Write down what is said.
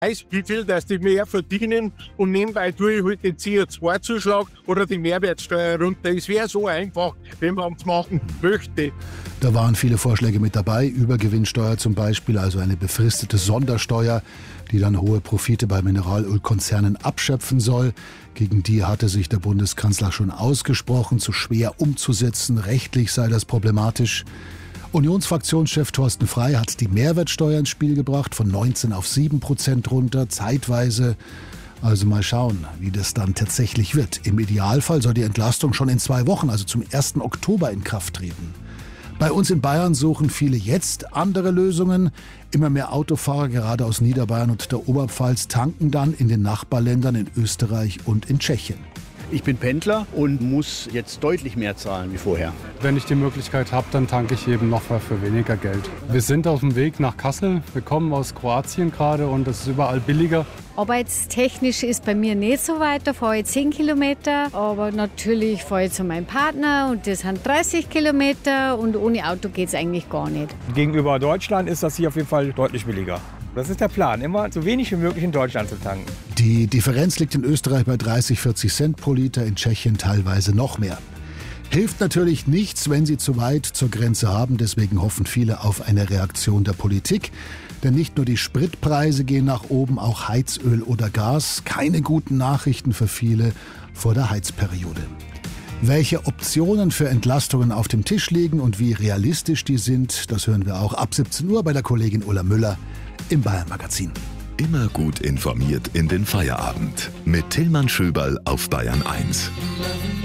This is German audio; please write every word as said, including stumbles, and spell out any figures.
Heißt, wie viel, dass die mehr verdienen und nebenbei tue ich halt den C O zwei Zuschlag oder die Mehrwertsteuer runter. Es wäre so einfach, wenn man es machen möchte. Da waren viele Vorschläge mit dabei, Übergewinnsteuer zum Beispiel, also eine befristete Sondersteuer, die dann hohe Profite bei Mineralölkonzernen abschöpfen soll. Gegen die hatte sich der Bundeskanzler schon ausgesprochen, zu schwer umzusetzen, rechtlich sei das problematisch. Unionsfraktionschef Thorsten Frey hat die Mehrwertsteuer ins Spiel gebracht, von neunzehn auf sieben Prozent runter, zeitweise. Also mal schauen, wie das dann tatsächlich wird. Im Idealfall soll die Entlastung schon in zwei Wochen, also zum ersten Oktober, in Kraft treten. Bei uns in Bayern suchen viele jetzt andere Lösungen. Immer mehr Autofahrer, gerade aus Niederbayern und der Oberpfalz, tanken dann in den Nachbarländern in Österreich und in Tschechien. Ich bin Pendler und muss jetzt deutlich mehr zahlen wie vorher. Wenn ich die Möglichkeit habe, dann tanke ich eben noch mal für weniger Geld. Wir sind auf dem Weg nach Kassel. Wir kommen aus Kroatien gerade und das ist überall billiger. Arbeitstechnisch ist bei mir nicht so weit, da fahre ich zehn Kilometer. Aber natürlich fahre ich zu meinem Partner und das sind dreißig Kilometer und ohne Auto geht es eigentlich gar nicht. Gegenüber Deutschland ist das hier auf jeden Fall deutlich billiger. Das ist der Plan, immer so wenig wie möglich in Deutschland zu tanken. Die Differenz liegt in Österreich bei dreißig, vierzig Cent pro Liter, in Tschechien teilweise noch mehr. Hilft natürlich nichts, wenn Sie zu weit zur Grenze haben. Deswegen hoffen viele auf eine Reaktion der Politik. Denn nicht nur die Spritpreise gehen nach oben, auch Heizöl oder Gas. Keine guten Nachrichten für viele vor der Heizperiode. Welche Optionen für Entlastungen auf dem Tisch liegen und wie realistisch die sind, das hören wir auch ab siebzehn Uhr bei der Kollegin Ulla Müller im Bayern Magazin. Immer gut informiert in den Feierabend mit Tillmann Schöberl auf Bayern eins.